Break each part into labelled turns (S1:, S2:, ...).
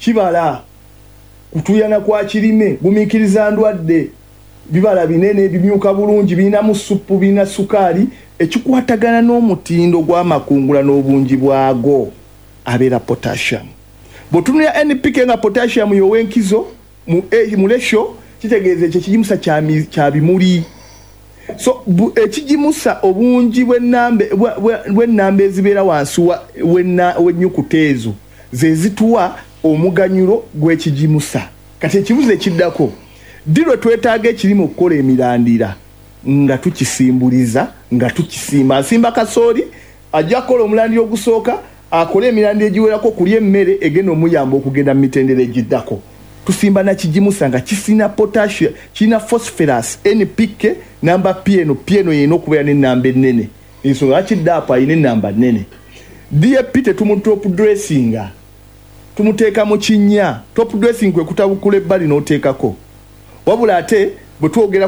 S1: kibala kutuyana kwa kirime gumikiriza ndwadde bibala binene bimyuka bulungi bina mu suppu bina sukali ekikwatagana n'omutindo gw'amakungula n'obungi bwago abeera potassium botunira NPK nga potassium yowenkizo mu ratio kitegeeze ekijimusa kya bimuli so ekijimusa obungi bw'ennamba ezibeera wansi w'ennyukuta ezo ze zituwa omuganyulo gw'ekijimusa kati ekibuzo ekiddako ddirwe twetaaga ekirimu okukola emirandira nga tukisimbuliza nga tukisimba asimba kasooli ajja kukola omulandira ogusooka akole emirandira egiwerako kulya emmere egenda omuyamba okugenda mu mitendera egiddako tusimba na kijimusa nga kisina potassium kina phosphorus NPK namba PNO yena okubeera n'ennamba ennene ensonga lwaki DAP ayina ennamba nnene DAP tetumu top dressinga tumuteeka mu kinnya top dressing kwe kutabukula ebbali n'oteekako wabula ate bwe twogera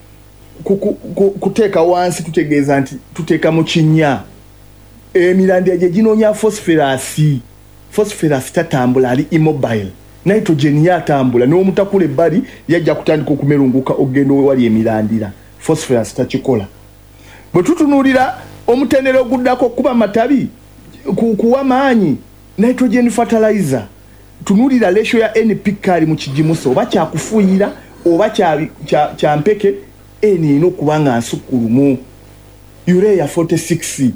S1: kuteeka wansi tutegeeza nti tuteeka mu kinnya emirandira gye ginoonya phosphorus tatambula ali immobile nitrogen yatambula n'omutakula ebbali yajja kutandika okumerunguka okugenda wali emirandira phosphorus takikola bwe tutunuulira omutendera oguddako kuba matabi kuwa maanyi nitrogen fertilizer tunuulira ratio ya NPK ali mu kijimusa oba kyakufuuyira oba kya mpeke eno okuba nga nsukulumu urea 46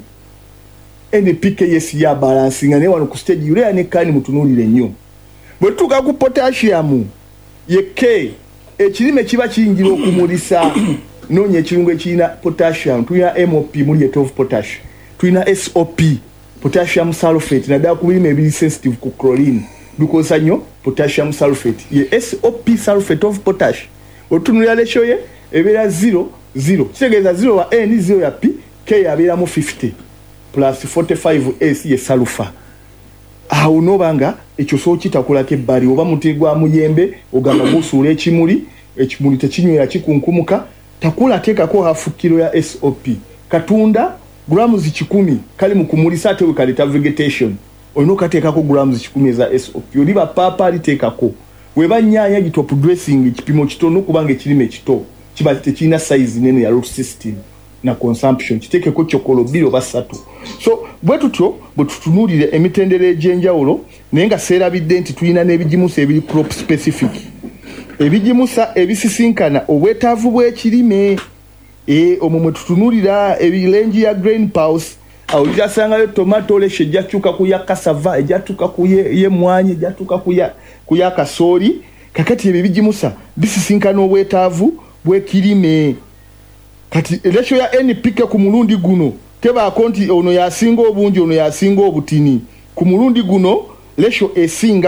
S1: NPK yes ya balansinga ne wano ku stage urea ne kani mutunuulire nnyo bwe tutuuka ku potassium ye K ekirime kiba kiyingira okumulisa noonya ekirungo ekirina potassium tulina MOP muli of potassium tulina SOP potassium sulfate naddala ku birime ebiri sensitive ku chlorine bikosa nnyo potassium sulfate ye SOP sulfate of potash otunulira ratio ye ebeera 0 kitegeeza 0 wa N 0 ya P K abeera mu 50 plus 45 S ye sulfur awo nobanga ekyo so kitakulako ebbali oba muti gwa muyembe ogamba gusuula ekimuli tekinywera kikunkumuka takula teekako hafu kilo ya SOP katunda grams 10 kali mu kumulisa ate wekaleta vegetation olina kateekako grams 10 eza SOP oliba papa aliteekako weba nyaanya gitop dressing ekipimo kitono kubanga ekirime kito kiba tekirina size nene ya root system na consumption kiteekeko chokolo 2 oba 3 so bwe tutyo bwe tutunuulire emitendera egy'enjawulo naye nga seerabidde nti tulina n'ebijimusa ebiri crop specific ebijimusa ebisisinkana obwetaavu bw'ekirime omwo mwe tutunuulira ebirengi ya grain pulse awo jasangayo tomato leshe ejjatuuka ku ya cassava ejjatuuka ku y'emmwanyi ejjatuuka ku ya kasooli kakati ebyo bijimusa bisisinkana obwetaavu bw'ekirime kati ratio ya NPK ku mulundi guno tebaako nti ono yasinga obungi ono yasinga obutini ku mulundi guno ratio esinga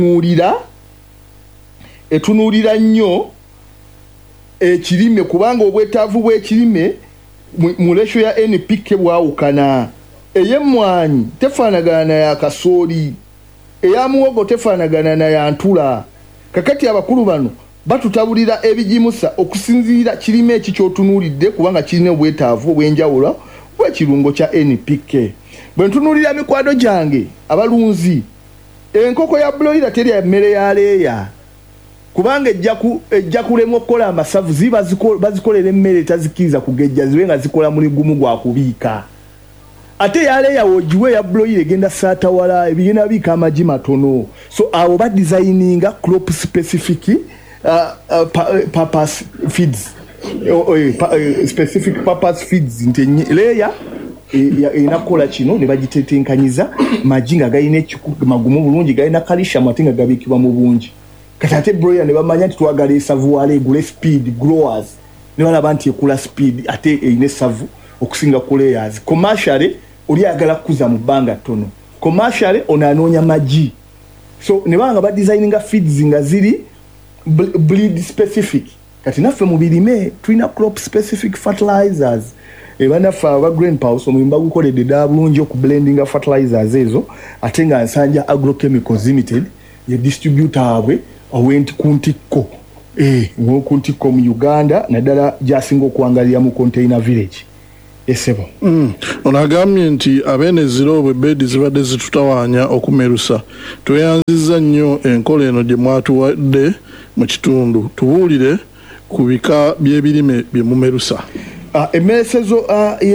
S1: etunuulira nnyo ekirime kubanga obwetaavu bw'ekirime mu ratio ya NPK bwawukana ey'emmwanyi tefaanagana na ya kasooli eya muwogo tefaanagana na ya ntula kakati abakulu bano batutabulira ebijimusa okusinziira kirime eki kyotunuulidde kubanga kirina obwetaavu obw'enjawulo bw'ekirungo kya NPK bwe ntunuulira mikwado gyange abalunzi enkoko ya broiler terya mmere ya leeya kubanga ejja kulema okukola amasavu bazikolera emmere etazikiriza kugejja zibe nga zikola muli gumu gwa kubiika ate yaleeya wogiwe ya broiler egenda saatawala ebigenda biika amagi matono so awo badesigninga crop specific purpose feeds specific purpose feeds nti leeya inakola kino ne bagitetenkanyiza magi nga galina magumu bulungi galina calcium ate nga gabiikibwa mu bungi kati ate broiler ne bamanya nti twagala esavu wala egula speed growers ne balaba nti ekula speed ate eyina esavu okusinga ku layers commercially oli agala kukuza mu bbanga ttono commercially onanoonya magi so ne banga badesigninga feeds nga ziri breed specific kati naffe mu birime tulina crop specific fertilizers banaffe aba grain pulse omuyimba gukoledde ddala bulungi okublendinga fertilizers ezo ate nga Nsanja Agrochemicals Limited ye distributor abwe owentikko kuntikko mu Uganda naddala gyasinga okuwangalira mu container village esebo
S2: onagambye nti abenezirobwe bedi zibadde zitutawaanya okumerusa tweyanziza nnyo enkola eno gye mwatuwadde mu kitundu tubuulire ku bika by'ebirime bye mumerusa.
S1: Emmeresezo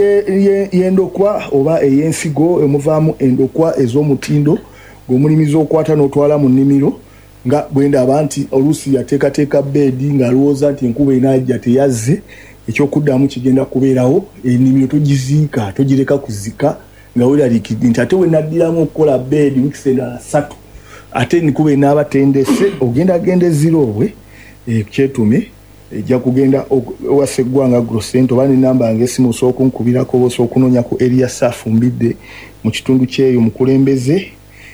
S1: y'endokwa oba ey'ensigo emuvaamu endokwa ez'omutindo ng'omulimizi okwata n'otwala mu nnimiro nga bwendaba nti oluusi yateekateeka beedi ng'alowooza nti enkuba enajja teyazze ekyokuddamu kigenda kubeerawo ennimiro togiziika togireka kuzika nga weeraliikidde nti ate wenaddiramu okukola beedi wiikisi endala 3 ate enkuba enaaba tendese ogenda genda eziroobwe kyetume ejja kugenda owa Sseggwanga Agrocenter oba n'ennamba ng'essimu osooka nkubirako oba osooka okunoonya ku Elias Afumbidde mu kitundu kyeyo mukulembeze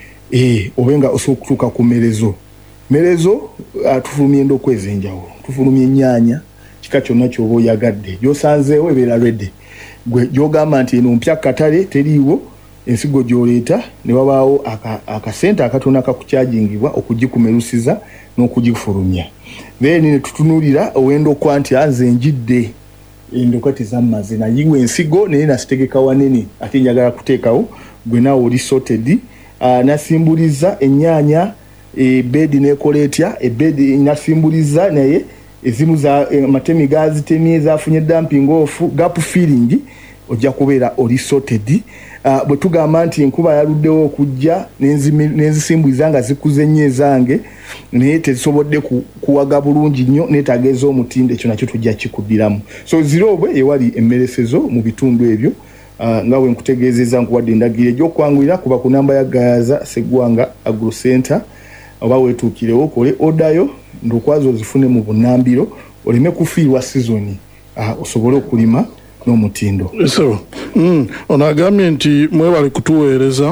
S1: oba nga osooka okutuuka ku mmerezo tufulumya endokwa ez'enjawulo tufulumya ennyaanya kika kyonna ky'oba oyagadde gy'osanzeewo ebeera redde gwe gy'ogamba nti eno mpya katale teriiwo ensigo gy'oleeta ne wabaawo akasente akatono akakukyajingibwa okugikumerusiza n'okugifulumya then ne tutunuulira ow'endokwa nti nze njidde endokwa tezammaze nayiwa ensigo naye nasitegeka wanene ate njagala kuteekawo gwe naawe oli sorted nasimbuliza ennyaanya beedi n'ekola etya ebeedi nasimbuliza naye ezimu za matemi gazitemye zafunye dumping off gap filling ojja kubeera oli sorted bwe tugamba nti enkuba yaluddewo okujja n'enzisimbuliza nga zikuze nnyo ezange naye tezisobodde kuwaga bulungi nnyo neetaaga ez'omutindo ekyo nakyo tujja kikuddiramu so ziroobwe ewali emmeresezo mu bitundu ebyo nga bwe nkutegeezezza nkuwadde endagiro egy'okwanguyira kuba ku namba ya Gaaza Sseggwanga Agrocenter oba weetuukirewo okole odayo ndokwazo zifune mu bunnambiro oleme kufiirwa sizoni osobole okulima n'omutindo.
S2: So onagambye nti mwebale kutuweereza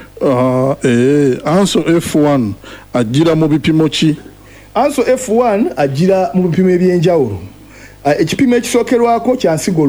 S2: Anso F1 ajira mu bipimo ki?
S1: Anso F1 ajira mu bipimo ebyenjawulo. Ekipimo ekisookerwako kya nsigo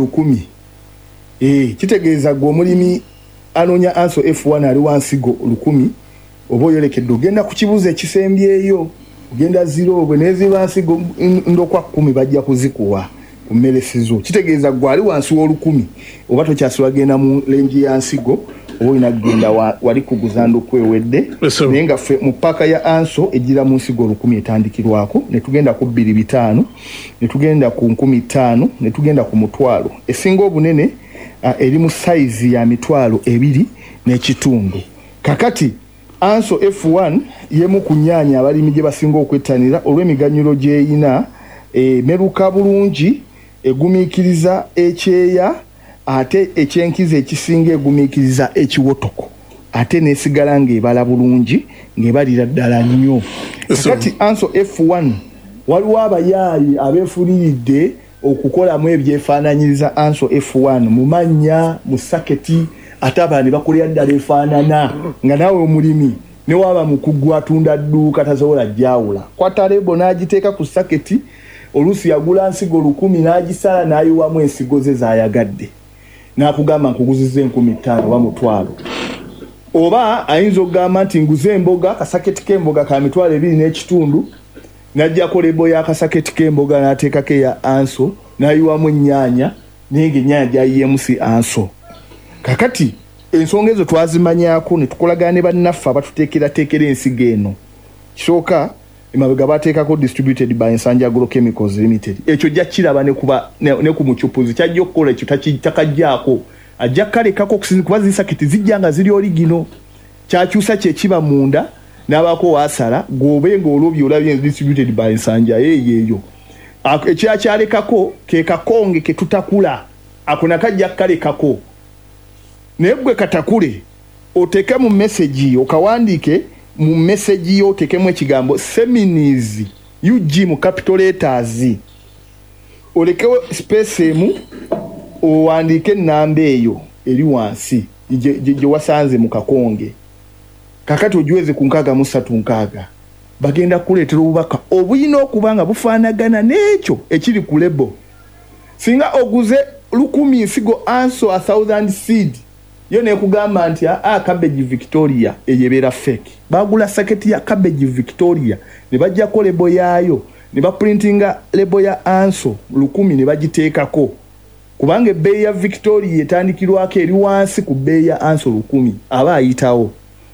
S1: 1,000. Kitegeeza gwe omulimi anoonya Anso F1 ali wa nsigo 1,000 oba oyolekedde ogenda ku kibuuzo ekisembyeyo ogenda ziroobwe n'eziba nsigo ndokwa 10 bajja kuzikuwa ku mmeresezo kitegeeza gwe ali wansi w'olukumi oba tokyasula genda mu lengi ya nsigo oba olina kugenda wali kuguza ndokwa ewedde naye nga ffe mu paaka ya Anso ejjira mu nsigo 1,000 etandikirwako ne tugenda ku 2,500 ne tugenda ku 5,000 ne tugenda ku 1,000 esinga obunene eri mu sayizi ya 2,2 n'ekitundu kakati Anso F1 yemu ku nnyaanya abalimi gye basinga okwettanira olw'emiganyulo gy'eyina meruka bulungi egumiikiriza ekyeya ate ekyenkiza ekisinga egumiikiriza ekiwotoko ate nesigala ng'ebala bulungi ng'ebalira ddala nnyo kati Anso F1 waliwo abayaayi abeefuliridde okukolamu ebyefaananyiriza Anso F1 mu mannya mu saketi ate abaana bakolera ddala efaanana nga naawe omulimi ne waba mukugu atunda dduuka tasobola jjawula kwata lebo n'agiteeka ku saketi oluusi yagula nsigo 1,000 n'agisala n'ayiwamu ensigo ze zaayagadde n'akugamba nkuguziza 15,000 oba 1,000 oba ayinza okugamba nti nguze emboga kasaketi k'emboga ka 2,2 n'ekitundu n'ajjako lebo y'akasaketi k'emboga n'ateekako eya Anso n'ayiwamu ennyaanya naye ng'ennyaanya gy'ayiyeemu si Anso kakati ensonga ezo twazimanyaako ne tukolagana ne bannaffe abatuteekerateekera ensigo eno kisooka emabega bateekako distributed by Nsanja Agrochemicals Limited ekyo jja kiraba ne ku mucupuzi kyajja okukola ekyo takajjaako ajja kalekako kuba zisaketi zijja nga ziri oligino kyakyusa kyekiba munda n'abaako waasala gwobe ng'olobye olabye distributed by Nsanja eyo ekyakyalekako ke kakonge ke tutakula ako nakajja kalekako naye gwe katakule oteke mu message okawandiike mu message otekemu ekigambo Seminis UG mu capital letters olekewo space emu owandiike ennamba eyo eri wansi gye wasanze mu kakonge kakati ojuweze ku 636 bagenda kuleetera obubaka obulina okuba nga bufaanagana n'ekyo ekiri ku lebo singa oguze 1,000 nsigo Anso 1,000 seed yo nekugamba nti Cabbage Victoria eyebeera fake bagula saketi ya Cabbage Victoria ne bajjako lebo yaayo ne baprintinga lebo ya Anso 1,000 ne bagiteekako kubanga ebbeeyi ya Victoria etandikirwako eri wansi ku bbeeyi ya anso 1000 aba ayitawo.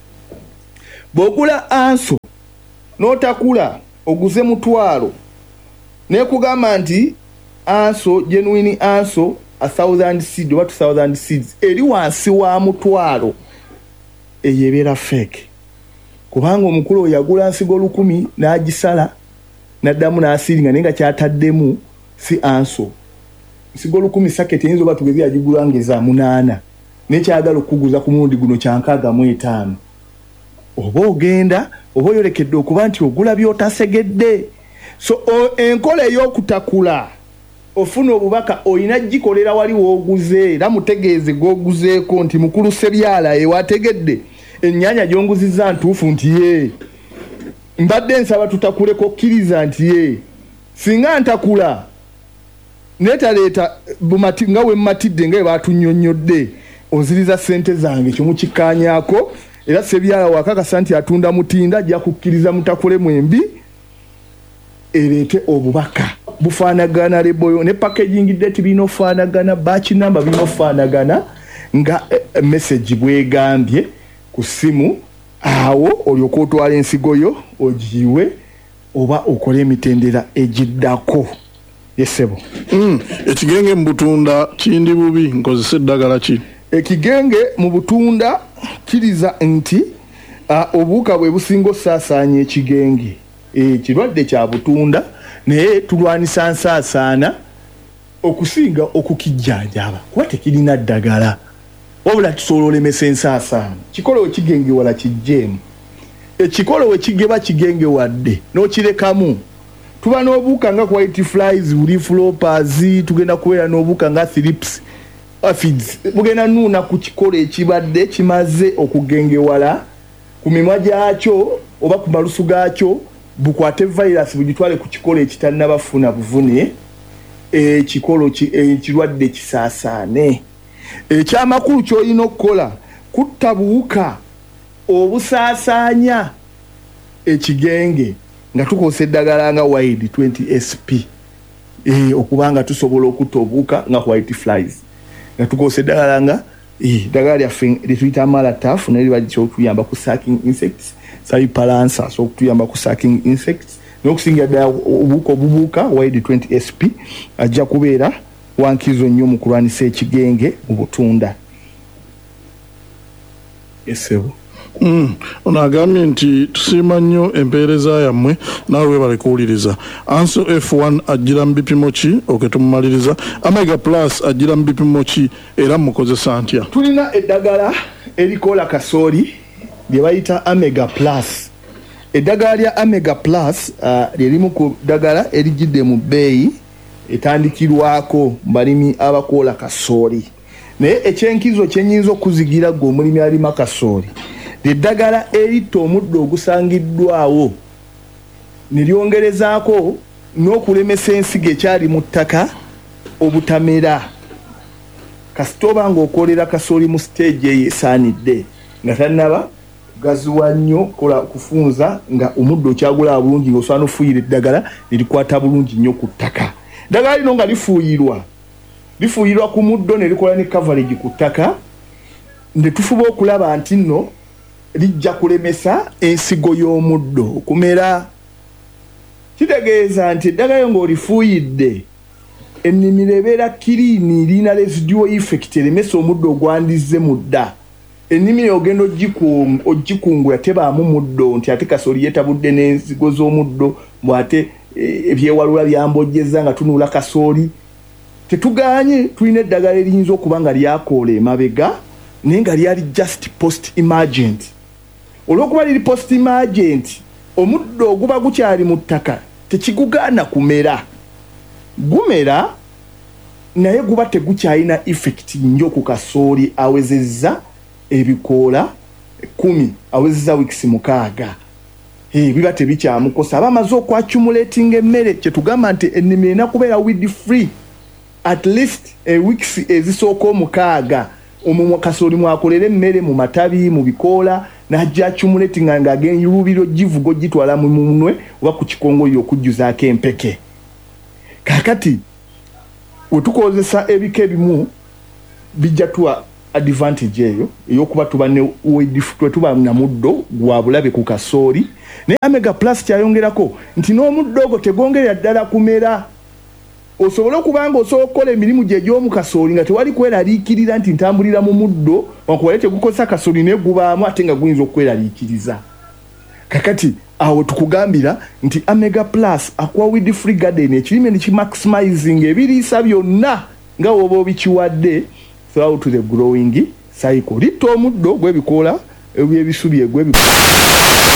S1: Bw'ogula anso n'otakula oguze mutwalo nekugamba nti anso genuine anso 1000 seed oba 2000 seeds eri wansi wa mutwalo eyebeera fake, kubanga omukulu oyo yagula nsigo 1000 n'agisala n'addamu n'asiringa naye nga kyataddemu si anso. Nsigo 1000 saketi eyinza oba tugeze yagigula ngeza 8 nekyagala okuguza ku mulundi guno kya 65. Oba ogenda oba oyolekedde okuba nti ogula byotasegedde. So enkola ey'okutakula ofuna obubaka oyina gikolera wali wooguze era mutegeeze gwoguzeeko nti mukulu Sebyala ewategedde ennyanya gyonguzizza ntuufu nti ye mbadde nsaba tutakuleko okkiriza nti ye singa ntakula netaleeta nga we mmatidde nga we batunnyonnyodde onziriza ssente zange kyomukikkaanyaako era Sebyala wakakasa nti atunda mutinda ajja kukkiriza mutakule mwembi ereete obubaka bufaanagana leboyo ne packaging date binofaanagana batch number binofaanagana nga message bwegambye ku simu awo olyoka otwala ensigo yo ogiwe oba okole emitendera egiddako. Yesebo
S2: ekigenge mu butunda kindi bubi nkozesa eddagala ki?
S1: Ekigenge mu butunda kiriza nti obuuka bwe businga osaasaanya ekigenge kirwadde kya butunda naye tulwanisa nsaasaana okusinga okukijjanjaba kuba tekirina ddagala wabula tusobola olemesa ensaasaana. Kikolo we kigenge wala kijjeemu ekikolo we kigeba kigenge wadde n'okirekamu tuba n'obuuka nga white flies leaf floppers tugenda kubeera n'obuuka nga thrips aphids bugenda nuuna ku kikolo ekibadde kimaze okugengewala ku mimwa gyakyo oba ku malusu gaakyo bukwate virus bugitwale ku kikolo ekitannabafuna buvune ekikolo ekirwadde kisaasaane. Ekyamakulu ky'olina okukola kutta buwuka obusaasaanya ekigenge nga tukozesa eddagala nga wide 20 SP okubanga tusobola okutta obuwuka nga white flies nga tukozesa eddagala nga eddagala lyaffe lyetuyita malataf naye liba likyokutuyamba ku sucking insects Saipalansa so okutuyamba ku sucking insects n'okusingira ddala obuwuka obubuuka wide 20 SP ajja kubeera wankizo nnyo mu kulwanisa ekigenge mu butunda. Yesebo
S2: ono agambye nti tusiima nnyo empeereza yammwe naawe webale kuwuliriza. Anso F1 ajjira mu bipimo ki oketumumaliriza? Omega Plus ajjira mu bipimo ki era mukozesa ntya?
S1: Tulina eddagala erikola kasooli lye bayita Omega Plus. Eddagala lya Omega Plus lyerimu ku ddagala erigidde mu bbeeyi etandikirwako balimi abakola kasooli naye ekyenkizo kyenyinza okuzigira gwe omulimi alima kasooli eddagala eritta omuddo ogusangiddwawo ne lyongerezaako n'okulemesa ensigo ekyali mu ttaka obutamera kasita oba ng'okolera kasooli mu stage eyo esaanidde nga tannaba gaziwa nnyo kola kufunza nga omuddo okyagula bulungi ng'osobola n'ofuuyira eddagala lirikwata bulungi nnyo ku ttaka. Eddagala lino nga lifuuyirwa ku muddo ne likola ne coverage ku ttaka ne tufuba okulaba nti nno lijja kulemesa ensigo y'omuddo okumera. Kitegeeza nti eddagala ng'olifuuyidde ennimiro ebeera kiriini lina residual effect eremesa omuddo ogwandizze mu dda. Ennimiro ogenda ogikungula tebaamu muddo nti ate kasooli yeetabudde n'ensigo z'omuddo bw'ate ebyewalula byambojjeza nga tunuula kasooli. Tetuganye tulina eddagala eriyinza okuba nga lyakoola emabega naye nga lyali just post emergent. Olw'okuba liri post emergent omuddo oguba gukyali mu ttaka tekigugaana kumera. Gumera naye guba tegukyalina effect nnyo ku kasooli awezezza ebikoola 10 awezezza weeks 6. Biba tebikyamukosa aba amaze okwacumulating emmere kyetugamba nti ennimiro erina kubeera weed free at least weeks ezisooka 6 omumwa kasooli mwakolera emmere mu matabi mu bikoola n'ajja accumulating nga ag'enyulubiro givugo gitwala mu munwe oba ku kikongoyo okujjuzaako empeke. Kakati wetukozesa ebika ebimu bijja tuwa advantage eyo eyokuba tuba ne tuba na muddo gwa bulabe ku kasooli naye Omega Plus kyayongerako nti n'omuddo ogwo tegwongerera ddala kumera osobola okubanga osobola okukola emirimu gye gy'omu kasooli nga tewali kweraliikirira nti ntambulira mu muddo wankubale tegukozesa kasooli naye gubaamu ate nga guyinza okweraliikiriza kakati awo tukugambira nti Omega Plus akuwa weed free garden ekirime ne kimaximizing ebiriisa byonna nga woba obikiwadde throughout the growing cycle litta omuddo gw'ebikoola ebyebisubi egw'ebikoola